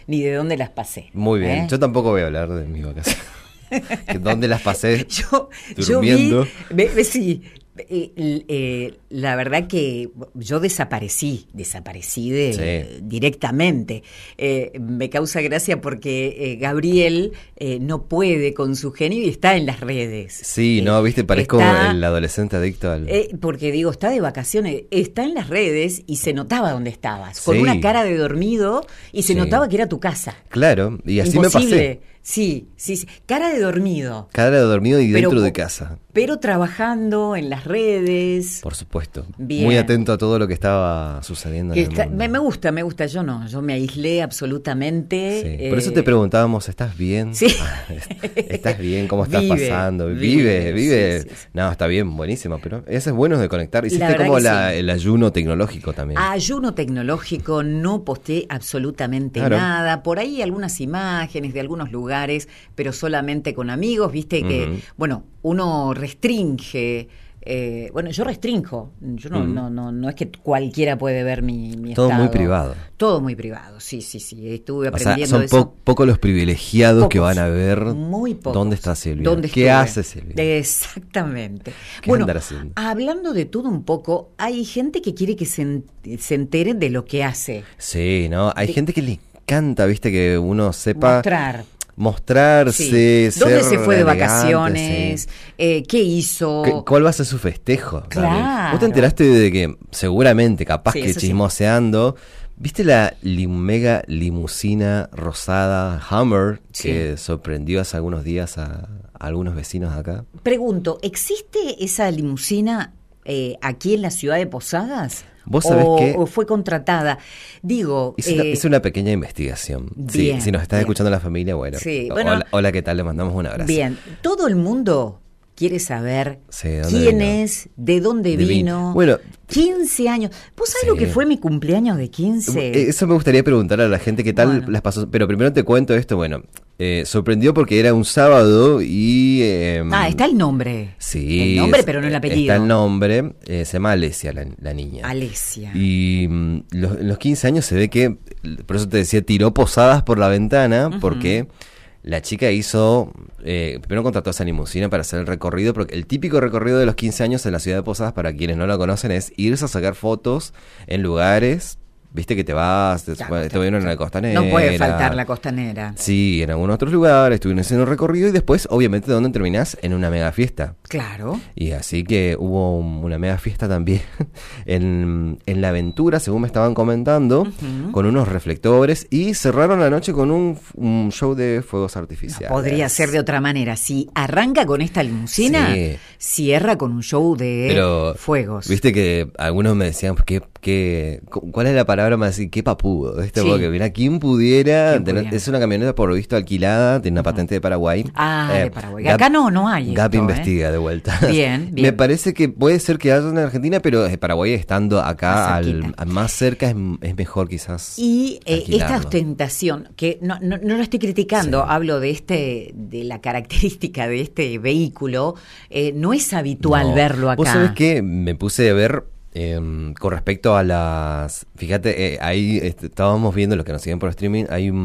ni de dónde las pasé. Muy bien, yo tampoco voy a hablar de mis vacaciones. ¿Dónde las pasé? Durmiendo. Sí. La verdad que yo desaparecí directamente. Me causa gracia porque Gabriel no puede con su genio y está en las redes. Sí, no, viste, parezco el adolescente adicto al... porque digo, está de vacaciones, está en las redes y se notaba dónde estabas, con una cara de dormido y se notaba que era tu casa. Claro, y así Imposible. me pasé. Sí, cara de dormido. Cara de dormido y dentro de casa. Pero trabajando en las redes. Por supuesto. Bien. Muy atento a todo lo que estaba sucediendo en el mundo. Me gusta. Yo me aislé absolutamente. Sí. Por eso te preguntábamos, ¿estás bien? Sí. ¿Estás bien? ¿Cómo estás pasando? Vive. Sí. No, está bien, buenísimo. Pero eso es bueno de conectar. Hiciste como el ayuno tecnológico también. Ayuno tecnológico, no posteé absolutamente nada. Por ahí algunas imágenes de algunos lugares, pero solamente con amigos, viste que, uno restringe. Yo restrinjo. Yo no es que cualquiera puede ver mi todo estado. Muy privado. Todo muy privado, sí. Estuve aprendiendo son eso. Pocos los privilegiados pocos, que van a ver muy pocos. dónde está Silvia. ¿Qué hace Silvia? Exactamente. ¿Qué andará haciendo? Hablando de todo un poco, hay gente que quiere que se entere de lo que hace. Sí, ¿no? Hay gente que le encanta, viste, que uno sepa... Mostrarse, ¿Dónde se fue de elegante, vacaciones? ¿Qué hizo? ¿Cuál va a ser su festejo? Claro. ¿Vos te enteraste de que seguramente, capaz que chismoseando, viste la mega limusina rosada Hummer que sorprendió hace algunos días a algunos vecinos de acá? Pregunto, ¿existe esa limusina aquí en la ciudad de Posadas? ¿Vos sabés qué? ¿O fue contratada? Digo... Hice una pequeña investigación. Sí, si nos estás escuchando la familia, hola, ¿qué tal? Le mandamos un abrazo. Bien, todo el mundo quiere saber quién es, de dónde vino. 15 años. ¿Vos sabés lo que fue mi cumpleaños de 15? Eso me gustaría preguntar a la gente qué tal las pasó. Pero primero te cuento esto, sorprendió porque era un sábado y... está el nombre. Sí. El nombre, pero no el apellido. Está el nombre. Se llama Alesia, la niña. Alesia. Y en los 15 años se ve que, por eso te decía, tiró Posadas por la ventana, porque la chica hizo... primero contrató a esa limusina para hacer el recorrido, porque el típico recorrido de los 15 años en la ciudad de Posadas, para quienes no lo conocen, es irse a sacar fotos en lugares... Viste que te vas, te vieron en la costanera. No puede faltar la costanera. Sí, en algunos otros lugares, estuvieron haciendo un recorrido y después, obviamente, ¿dónde terminás? En una mega fiesta. Claro. Y así que hubo una mega fiesta también en La Aventura, según me estaban comentando, con unos reflectores y cerraron la noche con un show de fuegos artificiales. No podría ser de otra manera. Si arranca con esta limusina, cierra con un show de fuegos. Viste que algunos me decían, ¿cuál es la palabra más decir? Qué papudo. Porque mira, ¿quién pudiera? Es una camioneta por lo visto alquilada, tiene una patente de Paraguay. De Paraguay. Acá no hay. Gap investiga de vuelta. Bien. Me parece que puede ser que haya en Argentina, pero Paraguay estando acá más cerca es mejor quizás. Y esta ostentación, que no lo estoy criticando, hablo de la característica de este vehículo, no es habitual verlo acá. ¿Vos sabés qué? Me puse a ver... con respecto a las... Fíjate, ahí estábamos viendo, los que nos siguen por streaming,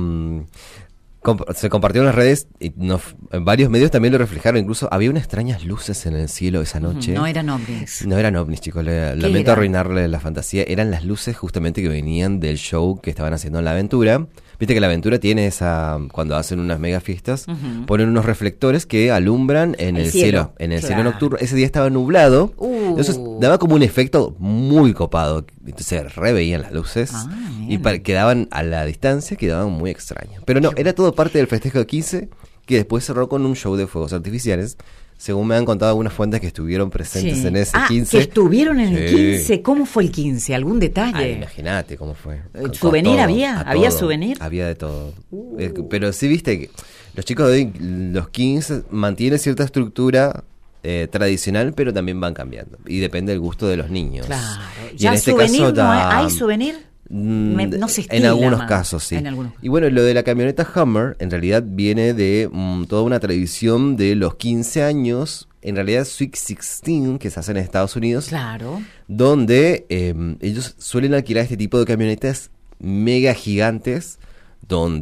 se compartió en las redes y varios medios también lo reflejaron. Incluso había unas extrañas luces en el cielo esa noche. No eran ovnis. No eran ovnis, chicos. Lamento arruinarle la fantasía. Eran las luces justamente que venían del show que estaban haciendo en La Aventura. Viste que La Aventura tiene cuando hacen unas mega fiestas, ponen unos reflectores que alumbran en el cielo, cielo nocturno. Ese día estaba nublado, entonces daba como un efecto muy copado. Entonces reveían las luces y quedaban a la distancia, quedaban muy extraños. Pero no, era todo parte del festejo de 15, que después cerró con un show de fuegos artificiales. Según me han contado algunas fuentes que estuvieron presentes en ese 15. Que estuvieron en el 15. ¿Cómo fue el 15? ¿Algún detalle? Imagínate cómo fue. ¿Souvenir había? ¿Había souvenir? Había de todo. Pero sí viste que los chicos de los 15 mantienen cierta estructura tradicional, pero también van cambiando. Y depende del gusto de los niños. Claro. Y en este caso ¿hay souvenir? No se estila en algunos casos, sí. Y bueno, lo de la camioneta Hummer en realidad viene de toda una tradición de los 15 años, en realidad Sweet 16, que se hace en Estados Unidos. Claro. Donde ellos suelen alquilar este tipo de camionetas mega gigantes, donde